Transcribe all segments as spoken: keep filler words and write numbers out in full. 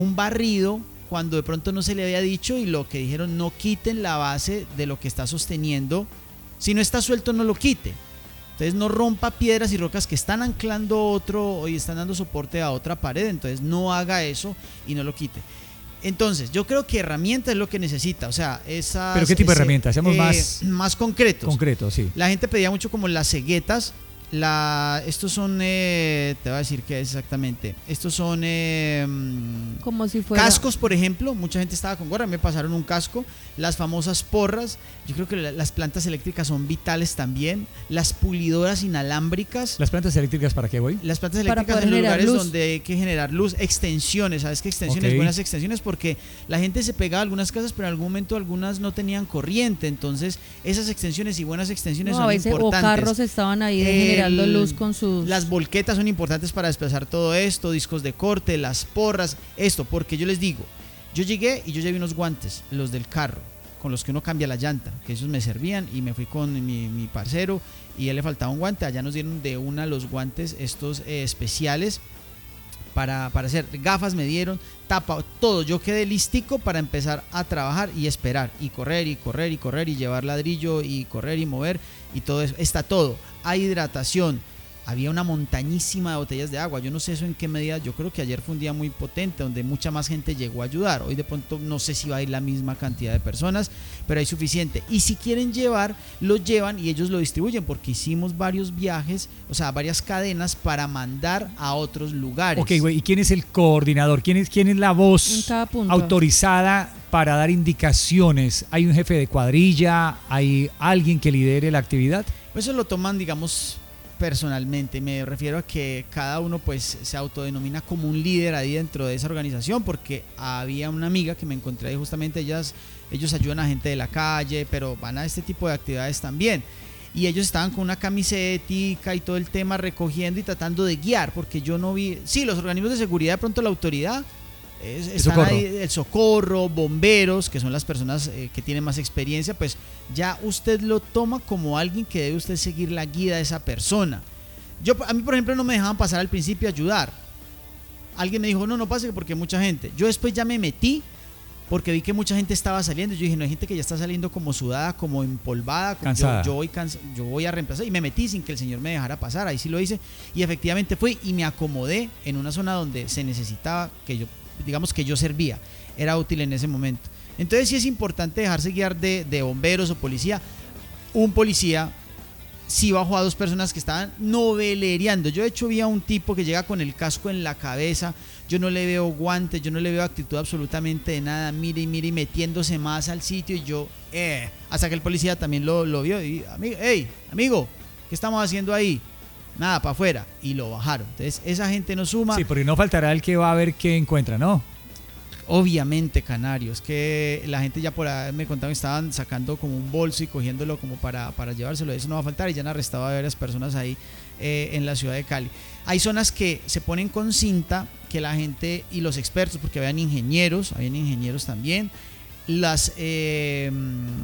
un barrido cuando de pronto no se le había dicho, y lo que dijeron: no quiten la base de lo que está sosteniendo, si no está suelto no lo quite. Entonces no rompa piedras y rocas que están anclando otro y están dando soporte a otra pared, entonces no haga eso y no lo quite. Entonces yo creo que herramientas es lo que necesita, o sea, esas... ¿Pero qué tipo de herramientas? Seamos eh, más... más concretos. Concretos, sí. La gente pedía mucho como las ceguetas. La, estos son, eh, te voy a decir qué es exactamente. Estos son eh, como si fuera cascos, por ejemplo. Mucha gente estaba con gorra, me pasaron un casco. Las famosas porras. Yo creo que la, las plantas eléctricas son vitales también. Las pulidoras inalámbricas. ¿Las plantas eléctricas para qué, voy? Las plantas eléctricas en los lugares luz. donde hay que generar luz. Extensiones, ¿sabes qué extensiones? Okay. Buenas extensiones, porque la gente se pegaba a algunas casas, pero en algún momento algunas no tenían corriente. Entonces esas extensiones y buenas extensiones no, son a veces, importantes. O carros estaban ahí de generar El, luz con sus... Las volquetas son importantes para desplazar todo esto, discos de corte, las porras, esto, porque yo les digo, yo llegué y yo llevé unos guantes, los del carro, con los que uno cambia la llanta, que esos me servían, y me fui con mi, mi parcero y a él le faltaba un guante. Allá nos dieron de una los guantes estos eh, especiales para, para hacer gafas, me dieron, tapa, todo. Yo quedé listico para empezar a trabajar y esperar, y correr y correr y correr y llevar ladrillo y correr y mover y todo eso. Está todo. Hay hidratación. Había una montañísima de botellas de agua. Yo no sé eso en qué medida. Yo creo que ayer fue un día muy potente donde mucha más gente llegó a ayudar. Hoy de pronto no sé si va a ir la misma cantidad de personas, pero hay suficiente. Y si quieren llevar, lo llevan y ellos lo distribuyen, porque hicimos varios viajes, o sea, varias cadenas para mandar a otros lugares. Ok, güey, ¿y quién es el coordinador? ¿Quién es, quién es la voz autorizada para dar indicaciones? ¿Hay un jefe de cuadrilla? ¿Hay alguien que lidere la actividad? Pues eso lo toman, digamos, personalmente. Me refiero a que cada uno pues se autodenomina como un líder ahí dentro de esa organización, porque había una amiga que me encontré ahí, justamente ellas, ellos ayudan a gente de la calle, pero van a este tipo de actividades también, y ellos estaban con una camisetica y todo el tema, recogiendo y tratando de guiar, porque yo no vi, sí, los organismos de seguridad, de pronto la autoridad, Es, están socorro. ahí, el socorro, bomberos, que son las personas eh, que tienen más experiencia, pues ya usted lo toma como alguien que debe usted seguir la guía de esa persona. Yo, a mí, por ejemplo, no me dejaban pasar al principio a ayudar. Alguien me dijo, no, no pase porque hay mucha gente. Yo después ya me metí porque vi que mucha gente estaba saliendo. Yo dije, no, hay gente que ya está saliendo como sudada, como empolvada, como cansada. Yo, yo, voy cansa, yo voy a reemplazar, y me metí sin que el señor me dejara pasar. Ahí sí lo hice, y efectivamente fui y me acomodé en una zona donde se necesitaba que yo, digamos que yo servía, era útil en ese momento. Entonces sí es importante dejarse guiar de, de bomberos o policía. Un policía sí bajó a dos personas que estaban novelereando. Yo de hecho vi a un tipo que llega con el casco en la cabeza, yo no le veo guantes, yo no le veo actitud absolutamente de nada, mire y mire y metiéndose más al sitio, y yo, eh, hasta que el policía también lo, lo vio y, amigo, hey, amigo, ¿qué estamos haciendo ahí? Nada, para afuera, y lo bajaron. Entonces esa gente no suma. Sí, porque no faltará el que va a ver qué encuentra, ¿no? Obviamente, Canario, es que la gente ya por ahí me contaban que estaban sacando como un bolso y cogiéndolo como para, para llevárselo. Eso no va a faltar, y ya han arrestado a varias personas ahí eh, en la ciudad de Cali. Hay zonas que se ponen con cinta, que la gente y los expertos, porque habían ingenieros, habían ingenieros también, las, eh,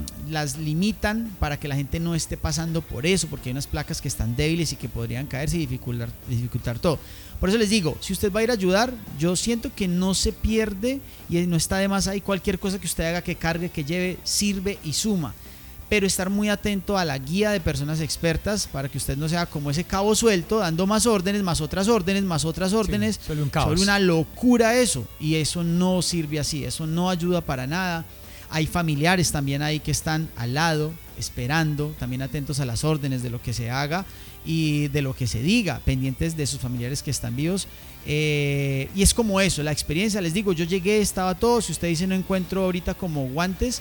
las limitan para que la gente no esté pasando por eso, porque hay unas placas que están débiles y que podrían caerse y dificultar, dificultar todo. Por eso les digo, si usted va a ir a ayudar, yo siento que no se pierde y no está de más ahí. Cualquier cosa que usted haga, que cargue, que lleve, sirve y suma, pero estar muy atento a la guía de personas expertas para que usted no sea como ese cabo suelto, dando más órdenes, más otras órdenes, más otras órdenes. Sí, solo un caos. Solo una locura eso, y eso no sirve así, eso no ayuda para nada. Hay familiares también ahí que están al lado, esperando, también atentos a las órdenes de lo que se haga y de lo que se diga, pendientes de sus familiares que están vivos. Eh, y es como eso, la experiencia, les digo, yo llegué, estaba todo. Si usted dice no encuentro ahorita como guantes,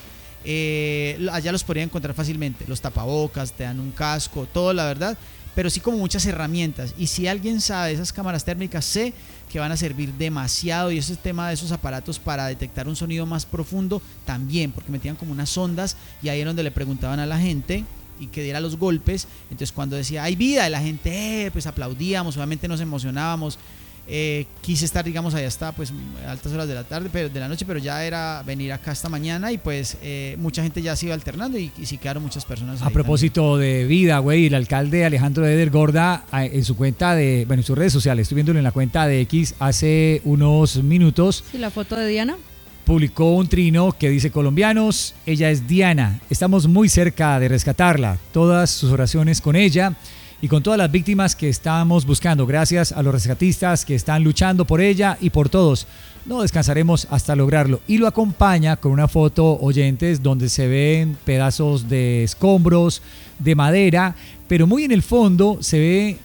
eh, allá los podría encontrar fácilmente, los tapabocas, te dan un casco, todo, la verdad, pero sí como muchas herramientas. Y si alguien sabe esas cámaras térmicas, sé que van a servir demasiado, y ese tema de esos aparatos para detectar un sonido más profundo también, porque metían como unas ondas y ahí era donde le preguntaban a la gente y que diera los golpes. Entonces cuando decía hay vida, la gente eh, pues aplaudíamos, obviamente nos emocionábamos. Eh, quise estar, digamos, allá hasta pues altas horas de la tarde, pero de la noche, pero ya era venir acá esta mañana y pues eh, mucha gente ya se iba alternando y, y sí quedaron muchas personas. A propósito también de vida, güey, el alcalde Alejandro Eder Gorda en su cuenta de, bueno, en sus redes sociales, estoy viéndolo en la cuenta de X hace unos minutos. ¿Y la foto de Diana? Publicó un trino que dice: colombianos, ella es Diana, estamos muy cerca de rescatarla, todas sus oraciones con ella y con todas las víctimas que estamos buscando. Gracias a los rescatistas que están luchando por ella y por todos. No descansaremos hasta lograrlo. Y lo acompaña con una foto, oyentes, donde se ven pedazos de escombros, de madera, pero muy en el fondo se ve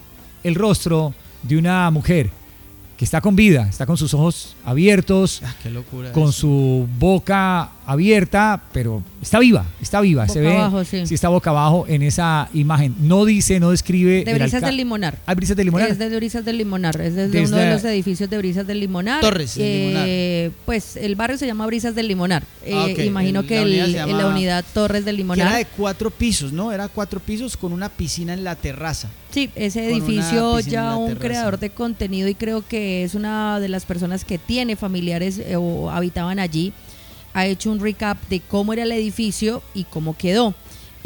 el rostro de una mujer que está con vida, está con sus ojos abiertos, ah, qué locura con eso. Su boca abierta, pero está viva, está viva, boca se ve, abajo, sí. sí está boca abajo en esa imagen. No dice, no describe. De Brisas del Limonar. Ah, Brisas del Limonar. Es de Brisas del Limonar, es desde, desde uno de los edificios de Brisas del Limonar. Torres del eh, Limonar. Pues el barrio se llama Brisas del Limonar. Eh, ah, okay. Imagino el, que la unidad, el, llama, la unidad Torres del Limonar. Que era de cuatro pisos, ¿no? Era cuatro pisos con una piscina en la terraza. Sí, ese edificio ya un creador de contenido y creo que es una de las personas que tiene familiares eh, o habitaban allí, ha hecho un recap de cómo era el edificio y cómo quedó.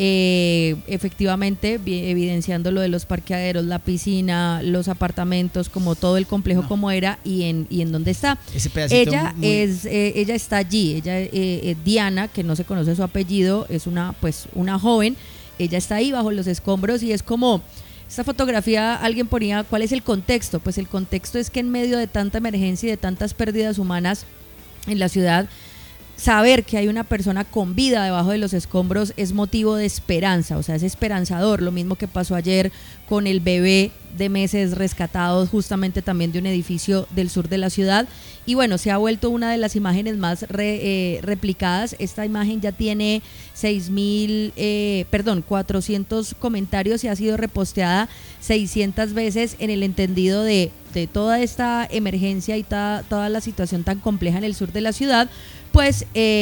Eh, efectivamente, evidenciando lo de los parqueaderos, la piscina, los apartamentos, como todo el complejo no. como era y en, y en dónde está. Ese ella muy... es, eh, ella está allí, ella eh, eh, Diana, que no se conoce su apellido, es una, pues, una joven, ella está ahí bajo los escombros y es como... Esta fotografía, alguien ponía, ¿cuál es el contexto? Pues el contexto es que en medio de tanta emergencia y de tantas pérdidas humanas en la ciudad, saber que hay una persona con vida debajo de los escombros es motivo de esperanza, o sea, es esperanzador. Lo mismo que pasó ayer con el bebé de meses rescatado justamente también de un edificio del sur de la ciudad. Y bueno, se ha vuelto una de las imágenes más re, eh, replicadas. Esta imagen ya tiene seis mil, eh, perdón, cuatrocientos comentarios y ha sido reposteada seiscientas veces en el entendido de, de toda esta emergencia y ta, toda la situación tan compleja en el sur de la ciudad. Pues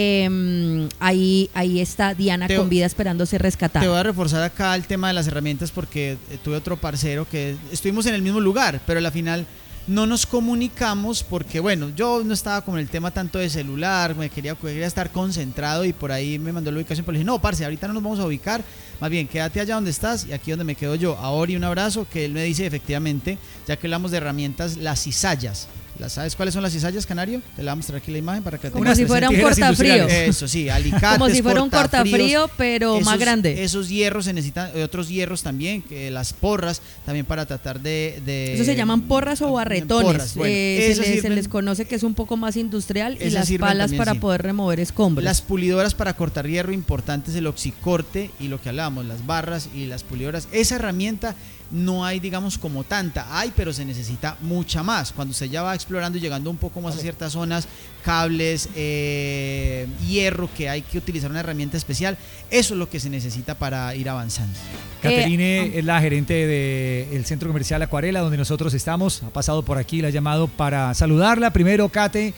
eh, ahí, ahí está Diana te, con vida esperando ser rescatada. Te voy a reforzar acá el tema de las herramientas porque eh, tuve otro parcero que estuvimos en el mismo lugar, pero al final no nos comunicamos porque, bueno, yo no estaba con el tema tanto de celular, me quería, quería estar concentrado y por ahí me mandó la ubicación, pero le dije, no, parce, ahorita no nos vamos a ubicar, más bien quédate allá donde estás y aquí donde me quedo yo. A Ori un abrazo, que él me dice efectivamente, ya que hablamos de herramientas, las cizallas. ¿Sabes cuáles son las cizallas, Canario? Te la voy a mostrar aquí la imagen para que Como tengas si fuera un cortafrío. Eso, sí, alicates, como si fuera un cortafrío, pero esos, más grande. Esos hierros se necesitan, otros hierros también, que las porras, también para tratar de... de Eso se llaman porras o barretones. Porras. Bueno, eh, se, les, sirven, se les conoce que es un poco más industrial y las palas también, para sí. poder remover escombros. Las pulidoras para cortar hierro, importantes, el oxicorte y lo que hablábamos, las barras y las pulidoras. Esa herramienta no hay, digamos, como tanta, hay, pero se necesita mucha más. Cuando usted ya va explorando y llegando un poco más a ciertas zonas, cables, eh, hierro, que hay que utilizar una herramienta especial, eso es lo que se necesita para ir avanzando. Caterine eh, es la gerente del Centro Comercial Acuarela, donde nosotros estamos, ha pasado por aquí, la ha llamado para saludarla. Primero, Cate,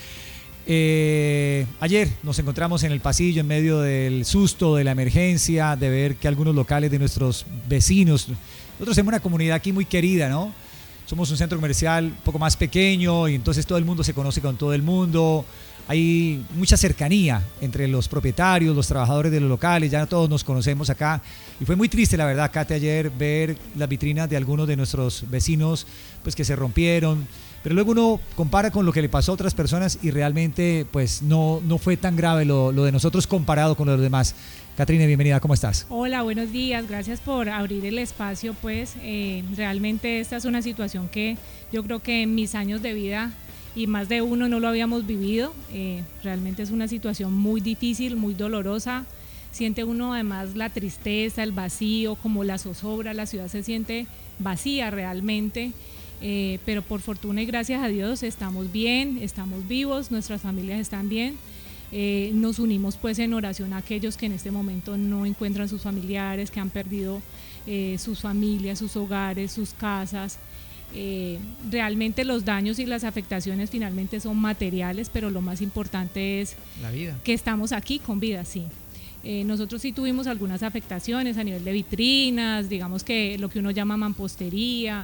eh, ayer nos encontramos en el pasillo en medio del susto, de la emergencia, de ver que algunos locales de nuestros vecinos... Nosotros somos una comunidad aquí muy querida, ¿no? Somos un centro comercial un poco más pequeño y entonces todo el mundo se conoce con todo el mundo. Hay mucha cercanía entre los propietarios, los trabajadores de los locales, ya todos nos conocemos acá. Y fue muy triste, la verdad, Kate, ayer ver las vitrinas de algunos de nuestros vecinos pues que se rompieron. Pero luego uno compara con lo que le pasó a otras personas y realmente pues no, no fue tan grave lo, lo de nosotros comparado con lo de los demás. Caterine, bienvenida, ¿cómo estás? Hola, buenos días, gracias por abrir el espacio, pues eh, realmente esta es una situación que yo creo que en mis años de vida y más de uno no lo habíamos vivido, eh, realmente es una situación muy difícil, muy dolorosa, siente uno además la tristeza, el vacío, como la zozobra, la ciudad se siente vacía realmente, eh, pero por fortuna y gracias a Dios estamos bien, estamos vivos, nuestras familias están bien. Eh, nos unimos pues en oración a aquellos que en este momento no encuentran sus familiares, que han perdido eh, sus familias, sus hogares, sus casas. Eh, realmente los daños y las afectaciones finalmente son materiales, pero lo más importante es la vida. Que estamos aquí con vida, sí. Eh, nosotros sí tuvimos algunas afectaciones a nivel de vitrinas, digamos que lo que uno llama mampostería,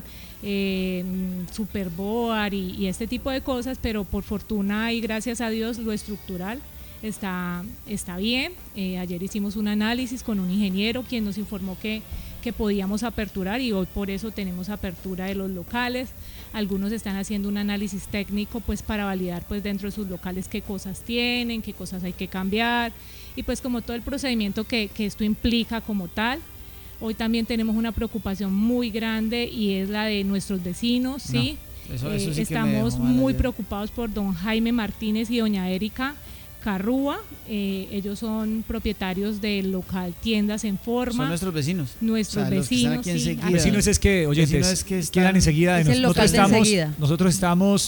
eh, superboard y, y este tipo de cosas, pero por fortuna y gracias a Dios lo estructural está, está bien. Eh, ayer hicimos un análisis con un ingeniero quien nos informó que, que podíamos aperturar y hoy por eso tenemos apertura de los locales. Algunos están haciendo un análisis técnico pues para validar pues dentro de sus locales qué cosas tienen, qué cosas hay que cambiar y pues como todo el procedimiento que, que esto implica como tal. Hoy también tenemos una preocupación muy grande y es la de nuestros vecinos, ¿sí? No, eso, eso sí eh, estamos muy ayer. preocupados por don Jaime Martínez y doña Erika Carrúa. Eh, ellos son propietarios del local Tiendas en Forma. Son nuestros vecinos. Nuestros o sea, vecinos, sí. Los vecinos es que, oyentes, Vecinos es que están, quedan enseguida de es el nosotros. local de Estamos, enseguida. nosotros estamos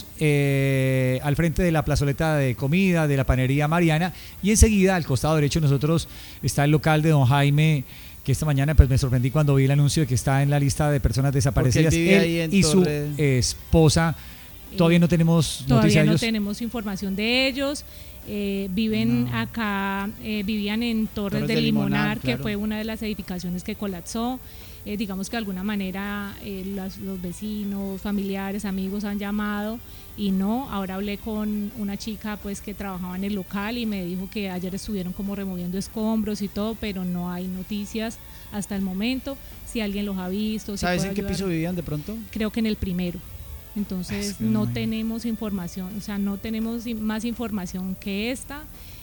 eh, al frente de la plazoleta de comida de la panería Mariana y enseguida al costado derecho nosotros está el local de don Jaime, que esta mañana pues me sorprendí cuando vi el anuncio de que está en la lista de personas desaparecidas. Él, él ahí en y Torre... su esposa. Todavía no tenemos Todavía noticia de no ellos. tenemos información de ellos. Eh, viven no. acá, eh, vivían en Torres, Torres de, de Limonar, Limonar claro. que fue una de las edificaciones que colapsó. Eh, digamos que de alguna manera eh, los, los vecinos, familiares, amigos han llamado y no. Ahora hablé con una chica pues que trabajaba en el local y me dijo que ayer estuvieron como removiendo escombros y todo, pero no hay noticias hasta el momento. Si alguien los ha visto. ¿Sabes si en qué ayudar. piso vivían de pronto? Creo que en el primero. Entonces es que no no tenemos información, o sea, no tenemos más información que esta.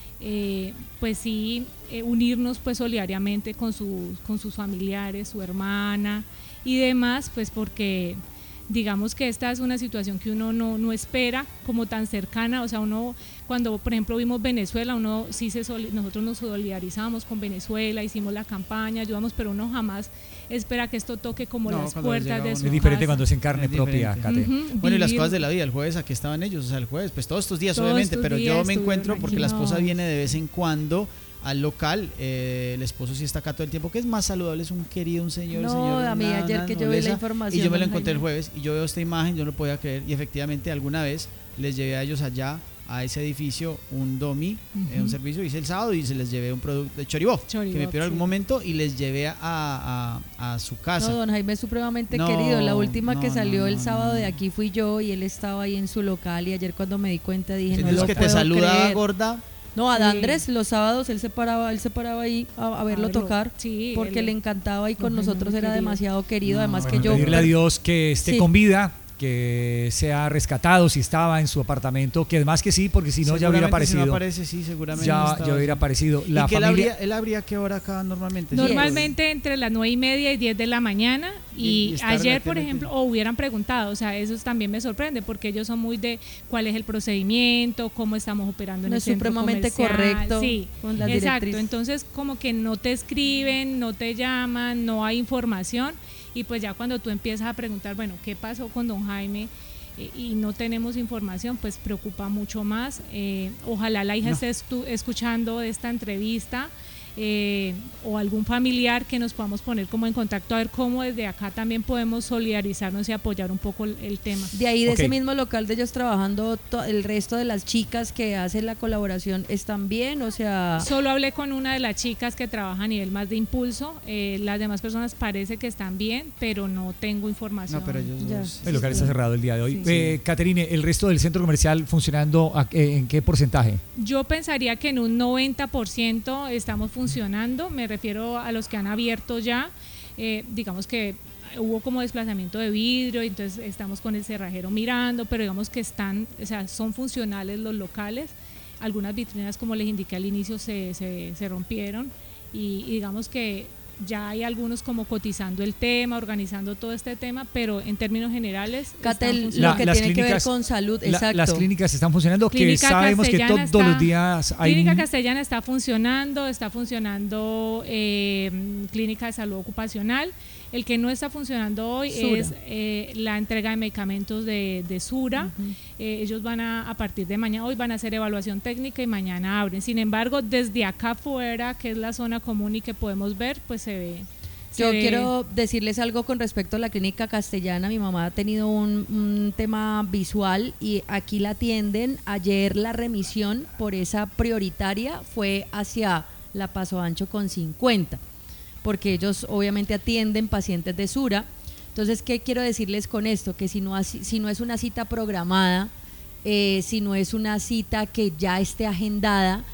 Eh, pues sí, eh, unirnos pues solidariamente con sus, con sus familiares, su hermana y demás, pues porque digamos que esta es una situación que uno no, no espera como tan cercana, o sea, uno cuando por ejemplo vimos Venezuela, uno sí se nosotros nos solidarizamos con Venezuela, hicimos la campaña, ayudamos, pero uno jamás espera que esto toque como no, las puertas de su Es diferente casa. cuando es en carne es propia, Kate. Uh-huh, bueno, y las cosas de la vida, el jueves aquí estaban ellos, o sea, el jueves, pues todos estos días todos obviamente, estos pero días yo me encuentro porque aquí, la esposa no. viene de vez en cuando al local, eh, el esposo sí está acá todo el tiempo, que es más saludable, es un querido, un señor, no, señor, a mí una, ayer una que yo vi la información, y yo me lo encontré el jueves y yo veo esta imagen, yo no lo podía creer y efectivamente alguna vez les llevé a ellos allá a ese edificio un domi, uh-huh. eh, un servicio, hice el sábado y se les llevé un producto de Choribop, que me pidieron en algún momento y les llevé a, a, a su casa. No, don Jaime es supremamente no, querido, la última no, que salió no, no, el sábado no. de aquí fui yo y él estaba ahí en su local y ayer cuando me di cuenta dije, sí, no es lo que puedo te saluda creer. gorda. No, a sí. Andrés los sábados él se paraba, él se paraba ahí a, a verlo a verlo. tocar Sí, porque él, le encantaba y con no, nosotros no, era querido. demasiado querido, No, además bueno, que yo pedirle a Dios que esté sí. con vida, que sea rescatado si estaba en su apartamento, que además que sí, porque si no ya hubiera aparecido. Si no aparece, sí, seguramente ya, ya hubiera aparecido. La ¿Y que familia... él, habría, él habría qué hora acá normalmente? Normalmente entre las nueve y media y diez de la mañana y, y ayer, por ejemplo, o hubieran preguntado, o sea, eso también me sorprende porque ellos son muy de cuál es el procedimiento, cómo estamos operando en no el es centro supremamente comercial. correcto Sí, con las exacto, directrices. entonces como que no te escriben, no te llaman, no hay información y pues ya cuando tú empiezas a preguntar, bueno, ¿qué pasó con don Jaime? Eh, y no tenemos información, pues preocupa mucho más. Eh, ojalá la hija no. esté estu- escuchando esta entrevista eh, o algún familiar que nos podamos poner como en contacto a ver cómo desde acá también podemos solidarizarnos y apoyar un poco el, el tema. De ahí, de okay. ese mismo local de ellos trabajando, to- el resto de las chicas que hacen la colaboración están bien, o sea... Solo hablé con una de las chicas que trabaja a nivel más de impulso, eh, las demás personas parece que están bien, pero no tengo información. No, pero ellos Ya. dos, El local está cerrado el día de hoy. Sí, eh, Caterine, ¿el resto del centro comercial funcionando a, eh, en qué porcentaje? Yo pensaría que en un noventa por ciento estamos funcionando, me refiero a los que han abierto ya, eh, digamos que hubo como desplazamiento de vidrio, entonces estamos con el cerrajero mirando, pero digamos que están, o sea, son funcionales los locales, algunas vitrinas como les indiqué al inicio se, se, se rompieron y, y digamos que ya hay algunos como cotizando el tema, organizando todo este tema, pero en términos generales Catel, están lo que las tiene que ver clínicas- con salud, La- exacto. las clínicas están funcionando, Clínica que sabemos que Castellana todos está- los días hay... Clínica Castellana está funcionando, está funcionando eh, Clínica de Salud Ocupacional. El que no está funcionando hoy Sura. es eh, la entrega de medicamentos de, de Sura. Uh-huh. Eh, ellos van a, a partir de mañana, hoy van a hacer evaluación técnica y mañana abren. Sin embargo, desde acá afuera, que es la zona común y que podemos ver, pues se ve. se Yo ve- quiero decirles algo con respecto a la clínica castellana. Mi mamá ha tenido un, un tema visual y aquí la atienden. Ayer la remisión por esa prioritaria fue hacia la Paso Ancho con cincuenta, porque ellos obviamente atienden pacientes de Sura. Entonces, ¿qué quiero decirles con esto? Que si no, si no es una cita programada, eh, si no es una cita que ya esté agendada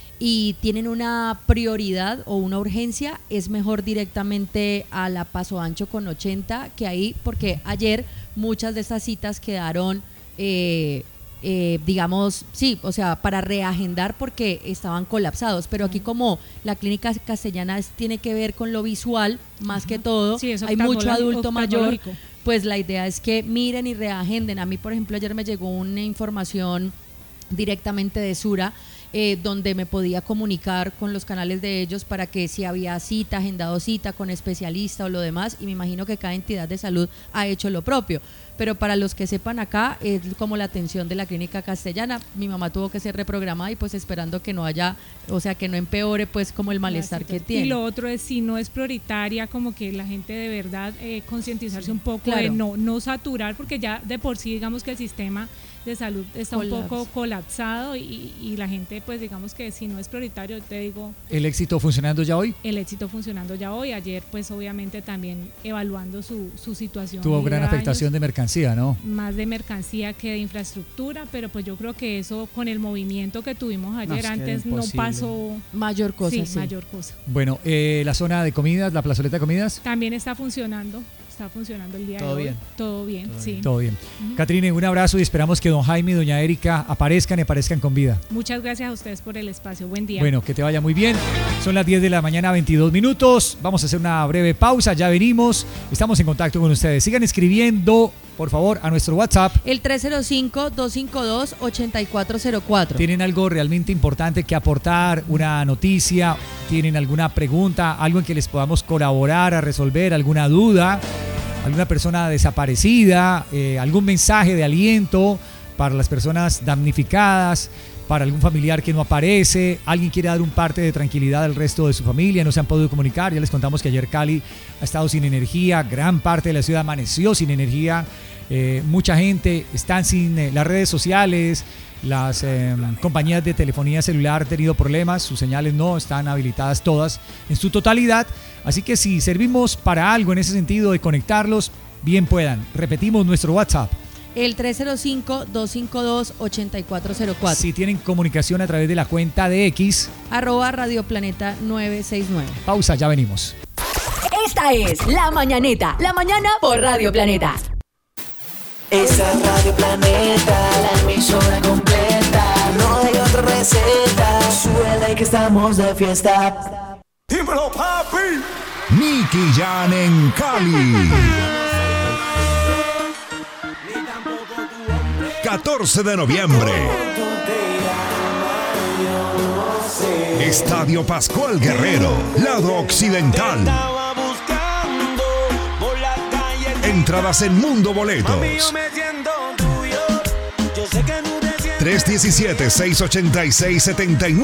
y tienen una prioridad o una urgencia, es mejor directamente a la Paso Ancho con ochenta que ahí, porque ayer muchas de estas citas quedaron, eh, eh, digamos, sí, o sea, para reagendar porque estaban colapsados, pero aquí como la clínica castellana es, tiene que ver con lo visual más uh-huh. que todo, sí, hay mucho adulto mayor, pues la idea es que miren y reagenden. A mí, por ejemplo, ayer me llegó una información directamente de Sura, Eh, donde me podía comunicar con los canales de ellos para que si había cita, agendado cita con especialista o lo demás, y me imagino que cada entidad de salud ha hecho lo propio. Pero para los que sepan acá, es como la atención de la clínica castellana. Mi mamá tuvo que ser reprogramada y pues esperando que no haya, o sea, que no empeore pues como el malestar que tiene. Y lo otro es, si no es prioritaria, como que la gente de verdad eh, concientizarse un poco, claro, de no, no saturar, porque ya de por sí digamos que el sistema de salud está Colapso. un poco colapsado y, y la gente pues digamos que si no es prioritario, te digo. ¿El éxito funcionando ya hoy? El éxito funcionando ya hoy. Ayer pues obviamente también evaluando su, su situación. Tuvo gran afectación de mercancía, ¿no? Más de mercancía que de infraestructura, pero pues yo creo que eso con el movimiento que tuvimos ayer no, antes no pasó mayor cosa. Sí, sí. mayor cosa. Bueno, eh, la zona de comidas, la plazoleta de comidas. También está funcionando. Está funcionando el día ¿Todo de bien? hoy. Todo bien, Todo sí. bien. Todo bien. Uh-huh. Catrine, un abrazo y esperamos que don Jaime y doña Erika aparezcan y aparezcan con vida. Muchas gracias a ustedes por el espacio. Buen día. Bueno, que te vaya muy bien. Son las diez de la mañana, veintidós minutos. Vamos a hacer una breve pausa. Ya venimos. Estamos en contacto con ustedes. Sigan escribiendo, por favor, a nuestro WhatsApp. El tres cero cinco, dos cinco dos, ocho cuatro cero cuatro. ¿Tienen algo realmente importante que aportar? ¿Una noticia? ¿Tienen alguna pregunta? ¿Algo en que les podamos colaborar a resolver? ¿Alguna duda? ¿Alguna persona desaparecida? Eh, ¿Algún mensaje de aliento para las personas damnificadas? ¿Para algún familiar que no aparece? ¿Alguien quiere dar un parte de tranquilidad al resto de su familia? No se han podido comunicar. Ya les contamos que ayer Cali ha estado sin energía. Gran parte de la ciudad amaneció sin energía. Eh, mucha gente está sin eh, las redes sociales. Las eh, compañías de telefonía celular han tenido problemas, sus señales no están habilitadas todas en su totalidad, así que si servimos para algo en ese sentido de conectarlos, bien puedan. Repetimos nuestro WhatsApp. El tres cero cinco, dos cinco dos, ocho cuatro cero cuatro. Si tienen comunicación a través de la cuenta de X, arroba Radio Planeta nueve seis nueve. Pausa, ya venimos. Esta es La Mañanita, la mañana por Radio Planeta. Esa es Radio Planeta, la emisora completa. No hay otra receta. Suena y que estamos de fiesta. ¡Dímelo, papi! Nicky Jam en Cali. catorce de noviembre. Estadio Pascual Guerrero, lado occidental. Entradas en Mundo Boletos. tres uno siete, seis ocho seis, siete nueve